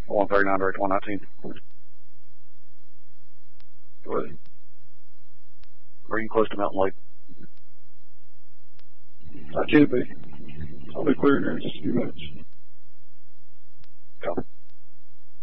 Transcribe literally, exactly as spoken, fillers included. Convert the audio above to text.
one thirty-nine direct one nineteen. Go ahead. Green close to Mountain Lake. I can't be. I'll be clear in there in just a few minutes. Copy.